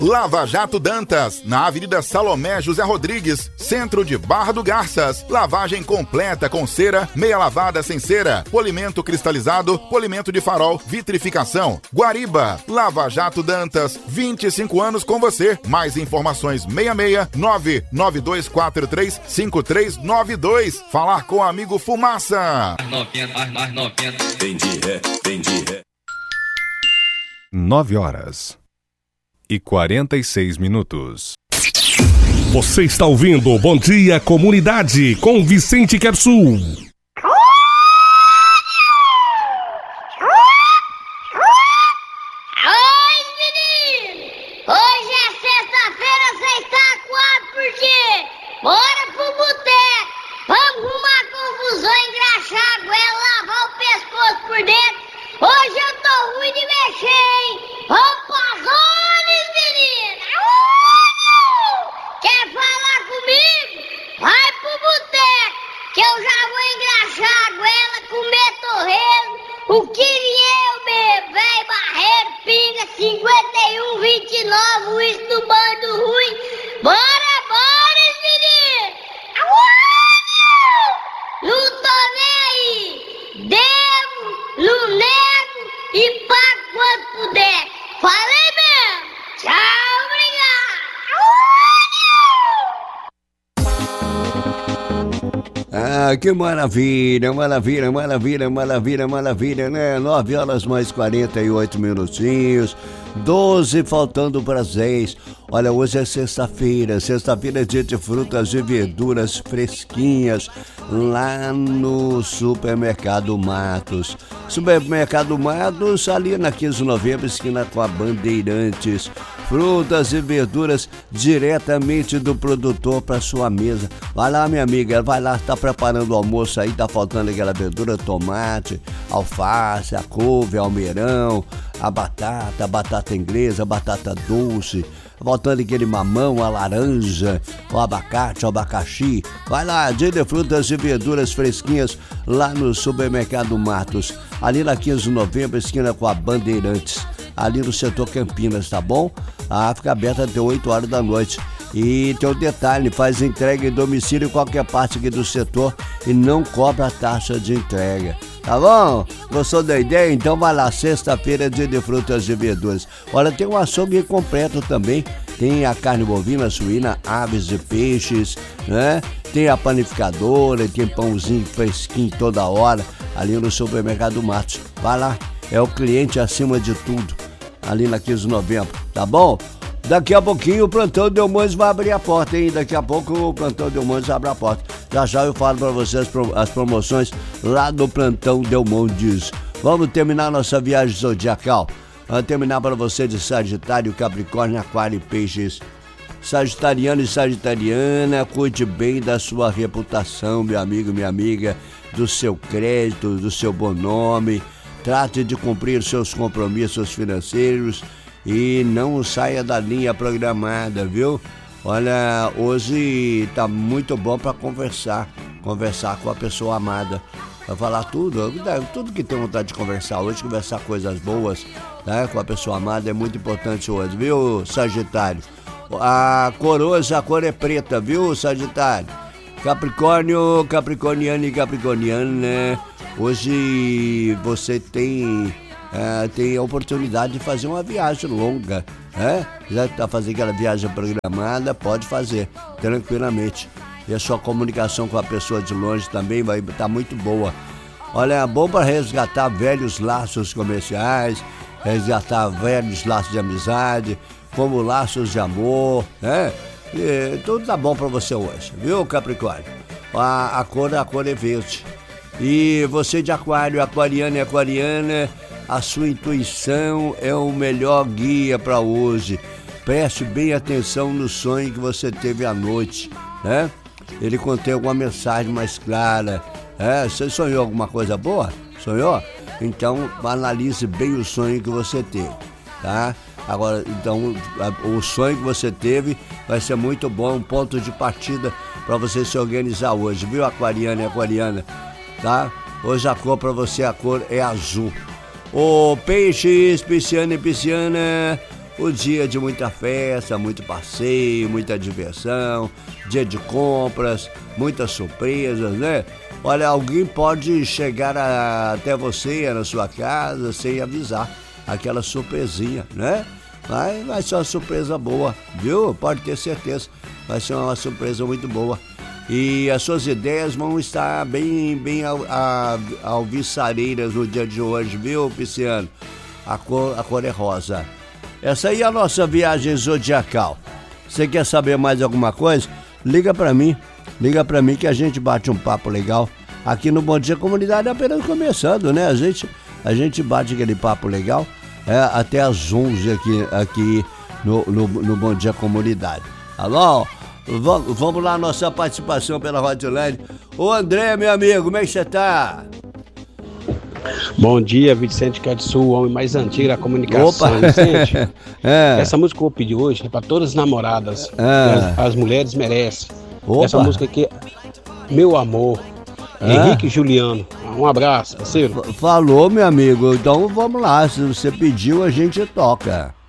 Lava Jato Dantas, na Avenida Salomé José Rodrigues, centro de Barra do Garças. Lavagem completa com cera, meia lavada sem cera, polimento cristalizado, polimento de farol, vitrificação. Guariba, Lava Jato Dantas, 25 anos com você. Mais informações 66992435392. Falar com o amigo Fumaça. 9h46. Você está ouvindo Bom Dia Comunidade com Vicente Quersul. Bora pro boteco, vamos arrumar confusão, engraxar a goela, lavar o pescoço por dentro. Hoje eu tô ruim de mexer, hein? Vamos pras olhos, menina! Quer falar comigo? Vai pro boteco, que eu já vou engraxar a goela, comer torresmo, o quirinheu, meu velho barreiro, pinga, 5129, o isso do bando ruim. Bora, bora, menino! Não tô nem aí! Devo, não nego e pago quanto puder! Falei mesmo! Tchau, obrigado! Ah, que maravilha, maravilha, maravilha, maravilha, maravilha, né? 9h mais 48, 12 faltando para 6. Olha, hoje é sexta-feira é dia de frutas e verduras fresquinhas lá no Supermercado Matos. Supermercado Matos, ali na 15 de novembro, esquina com a Bandeirantes. Frutas e verduras diretamente do produtor para sua mesa. Vai lá, minha amiga, vai lá, tá preparando o almoço aí, tá faltando aquela verdura, tomate, alface, a couve, almeirão, a batata inglesa, a batata doce, faltando aquele mamão, a laranja, o abacate, o abacaxi. Vai lá, dia de frutas e verduras fresquinhas lá no Supermercado Matos, ali na 15 de novembro, esquina com a Bandeirantes, ali no setor Campinas, tá bom? Fica aberta até 8 horas da noite. E tem um detalhe, faz entrega em domicílio em qualquer parte aqui do setor e não cobra a taxa de entrega. Tá bom? Gostou da ideia? Então vai lá, sexta-feira, dia de frutas e verduras. Olha, tem um açougue completo também. Tem a carne bovina, suína, aves e peixes, né? Tem a panificadora, tem pãozinho fresquinho toda hora, ali no Supermercado Matos. Vai lá, é o cliente acima de tudo, ali na 15 de novembro, tá bom? Daqui a pouquinho o Plantão Delmontes vai abrir a porta, hein? Daqui a pouco o Plantão Delmontes abre a porta. Já eu falo pra vocês as promoções lá do Plantão Delmontes. Vamos terminar nossa viagem zodiacal. Vamos terminar para você de Sagitário, Capricórnio, Aquário e Peixes. Sagitariano e Sagitariana, cuide bem da sua reputação, meu amigo, minha amiga, do seu crédito, do seu bom nome. Trate de cumprir seus compromissos financeiros e não saia da linha programada, viu? Olha, hoje tá muito bom para conversar com a pessoa amada, para falar tudo que tem vontade de conversar hoje, conversar coisas boas, né? Com a pessoa amada é muito importante hoje, viu, Sagitário? A cor hoje, a cor é preta, viu, Sagitário? Capricórnio, Capricorniano e Capricorniana, hoje você tem a oportunidade de fazer uma viagem longa, né? Já está fazendo aquela viagem programada, pode fazer tranquilamente. E a sua comunicação com a pessoa de longe também vai estar muito boa. Olha, é bom para resgatar velhos laços comerciais, resgatar velhos laços de amizade, como laços de amor, né? E tudo tá bom para você hoje, viu, Capricórnio? A cor é verde. E você de Aquário, aquariano e aquariana, a sua intuição é o melhor guia para hoje. Preste bem atenção no sonho que você teve à noite, né? Ele contém alguma mensagem mais clara. Você sonhou alguma coisa boa? Sonhou? Então analise bem o sonho que você teve, tá? Agora, então, o sonho que você teve vai ser muito bom, um ponto de partida para você se organizar hoje, viu, aquariano e aquariana, tá? Hoje a cor para você, a cor é azul. Ô, peixes, pisciano e pisciana, o dia de muita festa, muito passeio, muita diversão, dia de compras, muitas surpresas, né? Olha, alguém pode chegar até você, na sua casa, sem avisar, aquela surpresinha, né? Vai ser uma surpresa boa, viu? Pode ter certeza, vai ser uma surpresa muito boa. E as suas ideias vão estar bem alvissareiras no dia de hoje, viu, Pisciano? A cor é rosa. Essa aí é a nossa viagem zodiacal. Você quer saber mais alguma coisa? Liga pra mim que a gente bate um papo legal. Aqui no Bom Dia Comunidade é apenas começando, né? A gente bate aquele papo legal até às 11 aqui no Bom Dia Comunidade. Tá bom? Vamos lá, nossa participação pela Hotline. Ô André, meu amigo, como é que você tá? Bom dia, Vicente Querçu, o homem mais antigo da comunicação. Opa. Vicente, essa música que eu vou pedir hoje é para todas as namoradas. As mulheres merecem. Opa. Essa música aqui é Meu Amor, Henrique e Juliano. Um abraço, parceiro. Falou, meu amigo. Então vamos lá, se você pediu, a gente toca.